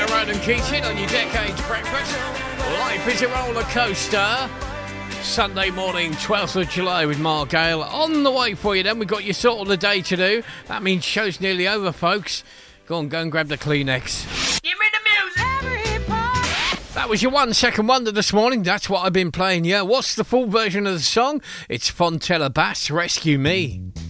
Ronan Keating on your Decades Breakfast. Life is a roller coaster. Sunday morning, 12th of July with Mark Gale. On the way for you then. We've got your sort of the day to do. That means show's nearly over, folks. Go and grab the Kleenex. Give me the music. That was your 1 second wonder this morning. That's what I've been playing, yeah. What's the full version of the song? It's Fontella Bass, Rescue Me.